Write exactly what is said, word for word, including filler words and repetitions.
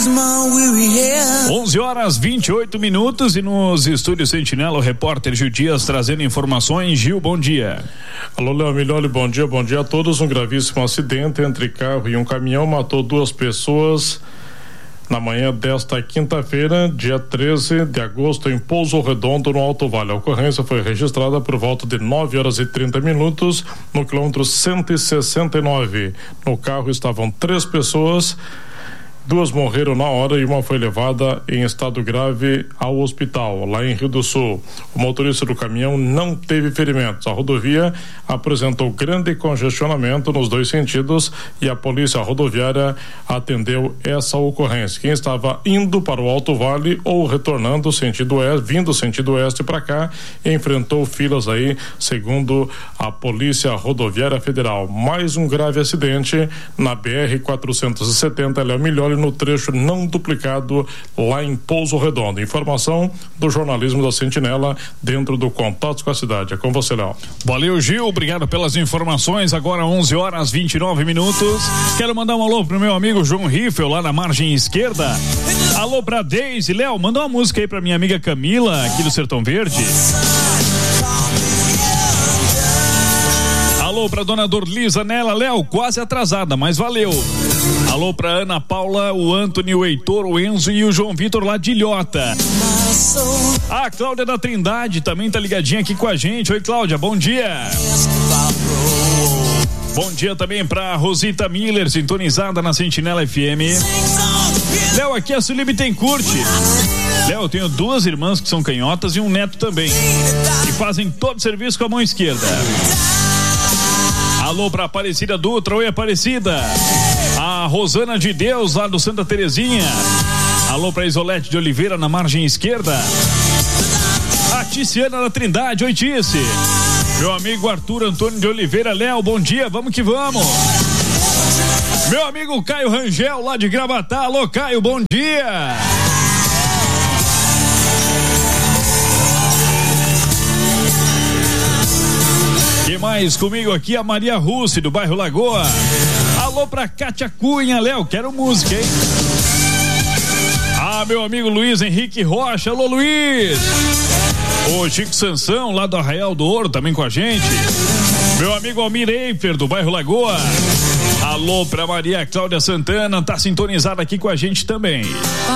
onze horas vinte e oito minutos e nos estúdios Sentinela, o repórter Gil Dias trazendo informações. Gil, bom dia. Alô, Léo Milholi, bom dia, bom dia a todos. Um gravíssimo acidente entre carro e um caminhão matou duas pessoas na manhã desta quinta-feira, dia treze de agosto, em Pouso Redondo, no Alto Vale. A ocorrência foi registrada por volta de nove horas e trinta minutos no quilômetro cento e sessenta e nove. No carro estavam três pessoas. Duas morreram na hora e uma foi levada em estado grave ao hospital, lá em Rio do Sul. O motorista do caminhão não teve ferimentos. A rodovia apresentou grande congestionamento nos dois sentidos e a polícia rodoviária atendeu essa ocorrência. Quem estava indo para o Alto Vale ou retornando sentido oeste, vindo sentido oeste para cá, enfrentou filas aí, segundo a Polícia Rodoviária Federal. Mais um grave acidente na B R quatrocentos e setenta, Léo Milholi, no trecho não duplicado lá em Pouso Redondo. Informação do jornalismo da Sentinela dentro do Contatos com a Cidade. É com você, Léo. Valeu, Gil, obrigado pelas informações. Agora onze horas vinte e nove minutos. Quero mandar um alô pro meu amigo João Riffel, lá na margem esquerda. Alô pra Deise. Léo, manda uma música aí pra minha amiga Camila, aqui do Sertão Verde. Alô pra dona Dorlisa Nela, Léo, quase atrasada, mas valeu. Alô pra Ana Paula, o Antônio, o Heitor, o Enzo e o João Vitor lá de Ilhota. A Cláudia da Trindade também tá ligadinha aqui com a gente. Oi, Cláudia, bom dia. Bom dia também pra Rosita Miller, sintonizada na Sentinela F M. Léo, aqui é a Sueli Bittencourt. Léo, eu tenho duas irmãs que são canhotas e um neto também, que fazem todo o serviço com a mão esquerda. Alô pra Aparecida Dutra, oi Aparecida. A Rosana de Deus lá do Santa Terezinha. Alô pra Isolete de Oliveira na margem esquerda. A Ticiana da Trindade, oi Tice. Meu amigo Arthur Antônio de Oliveira, Léo, bom dia, vamos que vamos. Meu amigo Caio Rangel lá de Gravatá, alô Caio, bom dia. E mais comigo aqui a Maria Russi do bairro Lagoa. Alô pra Cátia Cunha, Léo, quero música, hein? Ah, meu amigo Luiz Henrique Rocha, alô Luiz. O Chico Sansão lá do Arraial do Ouro também com a gente. Meu amigo Almir Eifer do bairro Lagoa. Alô pra Maria Cláudia Santana, tá sintonizada aqui com a gente também.